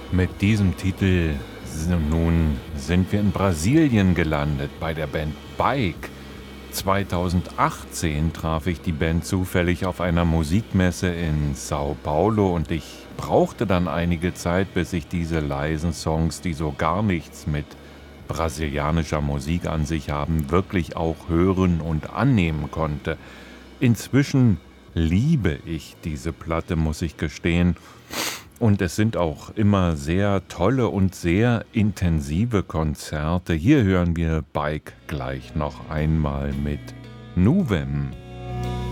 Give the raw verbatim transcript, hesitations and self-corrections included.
Mit diesem Titel nun sind wir in Brasilien gelandet bei der Band Bike. zweitausendachtzehn traf ich die Band zufällig auf einer Musikmesse in Sao Paulo und ich brauchte dann einige Zeit, bis ich diese leisen Songs, die so gar nichts mit brasilianischer Musik an sich haben, wirklich auch hören und annehmen konnte. Inzwischen liebe ich diese Platte, muss ich gestehen. Und es sind auch immer sehr tolle und sehr intensive Konzerte. Hier hören wir Bike gleich noch einmal mit Nuvem.